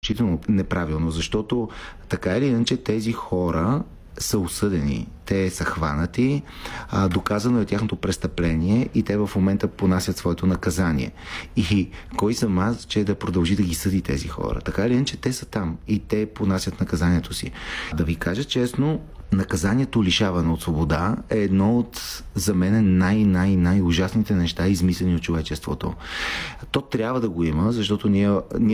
изключително неправилно, защото така или иначе тези хора са осъдени. Те са хванати, доказано е тяхното престъпление и те в момента понасят своето наказание. И кой съм аз, че да продължи да ги съди тези хора? Така или иначе те са там и те понасят наказанието си. Да ви кажа честно, наказанието лишаване от свобода е едно от, за мен, най-ужасните неща, измислени от човечеството. То трябва да го има, защото ние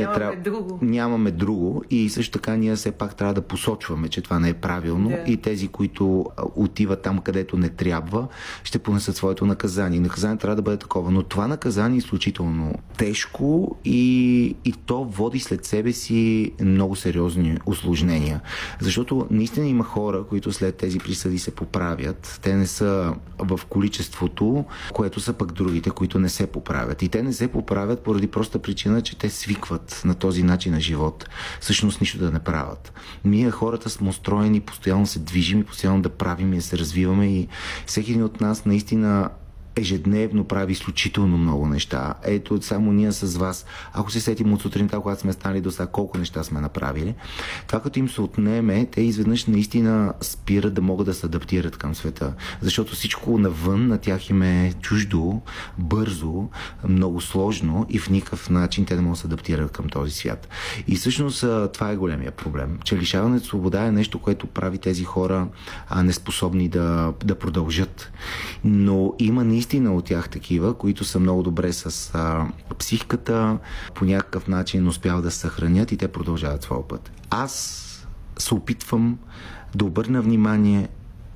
нямаме друго и също така ние все пак трябва да посочваме, че това не е правилно и тези, които отиват там, където не трябва, ще понесат своето наказание. Наказанието трябва да бъде такова, но това наказание е изключително тежко и то води след себе си много сериозни усложнения. Защото наистина има хора, които след тези присъди се поправят. Те не са в количеството, което са пък другите, които не се поправят. И те не се поправят поради проста причина, че те свикват на този начин на живот. Всъщност нищо да не правят. Ние хората сме устроени, постоянно се движим и постоянно да правим и да се развиваме и всеки един от нас наистина ежедневно прави изключително много неща. Ето, само ние с вас, ако се сетим от сутринта, когато сме станали до сега, колко неща сме направили, това като им се отнеме, те изведнъж наистина спират да могат да се адаптират към света. Защото всичко навън на тях им е чуждо, бързо, много сложно и в никакъв начин те не могат да се адаптират към този свят. И всъщност това е големия проблем. Че лишаването от свобода е нещо, което прави тези хора неспособни да продължат. Но има наистина от тях такива, които са много добре с психиката, по някакъв начин успяват да се съхранят и те продължават своя път. Аз се опитвам да обърна внимание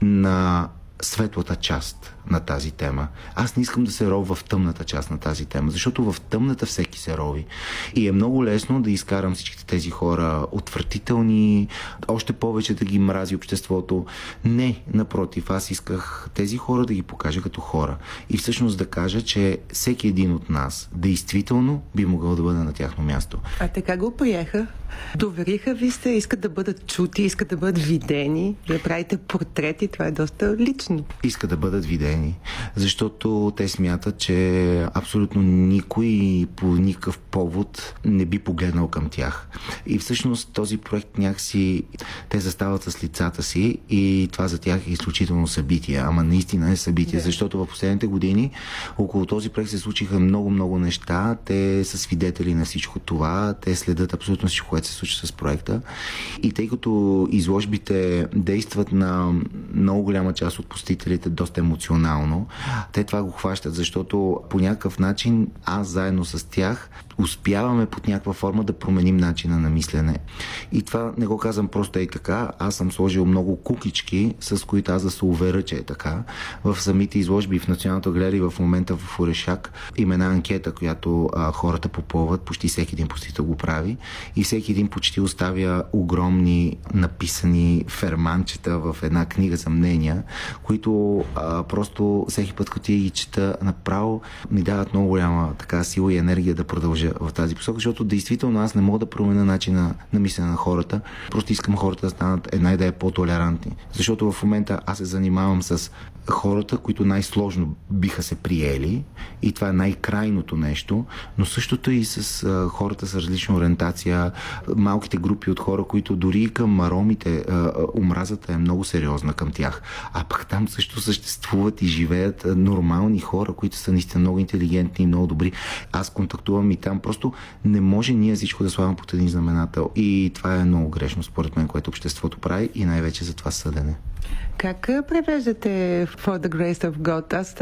на светлата част на тази тема. Аз не искам да се ровя в тъмната част на тази тема, защото в тъмната всеки се рови. И е много лесно да изкарам всичките тези хора отвратителни, още повече да ги мрази обществото. Не, напротив, аз исках тези хора да ги покажа като хора. И всъщност да кажа, че всеки един от нас действително би могъл да бъде на тяхно място. А така го приеха? Довериха ви се, искат да бъдат чути, искат да бъдат видени, да правите портрети, това е доста лично. Искат да бъдат видени, защото те смятат, че абсолютно никой по никакъв повод не би погледнал към тях. И всъщност този проект някакси те застават с лицата си и това за тях е изключително събитие. Ама наистина е събитие, защото в последните години около този проект се случиха много неща. Те са свидетели на всичко това, те следят абсолютно всичко, което се случва с проекта. И тъй като изложбите действат на много голяма част от посетителите доста емоционално, те това го хващат, защото по някакъв начин аз заедно с тях успяваме под някаква форма да променим начина на мислене. И това не го казвам просто и така. Аз съм сложил много куклички, с които аз да се уверя, че е така. В самите изложби в Националната галерия в момента в Орешак има една анкета, която хората попълват, почти всеки един посетител го прави и всеки един почти оставя огромни написани ферманчета в една книга за мнения, които просто всеки път, като ги чета, направо ми дават много голяма така сила и енергия да продължа в тази посока, защото действително аз не мога да променя начина на мислене на хората. Просто искам хората да станат една идея по-толерантни. Защото в момента аз се занимавам с хората, които най-сложно биха се приели и това е най-крайното нещо, но същото и с хората с различна ориентация, малките групи от хора, които дори към ромите омразата е много сериозна към тях. А пък там също съществуват и живеят нормални хора, които са наистина много интелигентни и много добри. Аз контактувам и там. Просто не може ние всичко да слагам под един знаменател. И това е много грешно, според мен, което обществото прави и най-вече за това съдене. Как превеждате For the Grace of God? Аз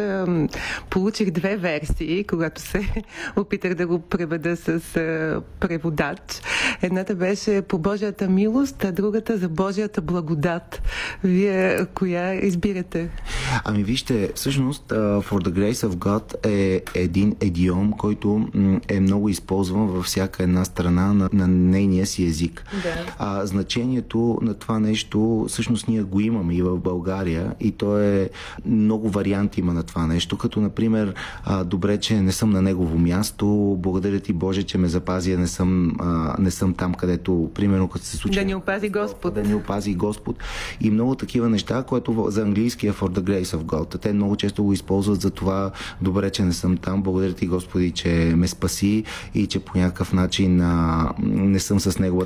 получих две версии, когато се опитах да го преведа с преводач. Едната беше по Божията милост, а другата за Божията благодат. Вие коя избирате? Ами вижте, всъщност For the Grace of God е един идиом, който е много използван във всяка една страна на нейния си език. Да. Значението на това нещо всъщност ние го имаме и в България и то е много варианти има на това нещо, като например добре, че не съм на негово място, благодаря ти Боже, че ме запази, не съм там, където примерно като се случва. Да ни опази Господ. Да ни опази Господ. И много такива неща, което за английски е For the Grace of God. Те много често го използват за това, добре, че не съм там, благодаря ти Господи, че ме спаси и че по някакъв начин не съм с неговата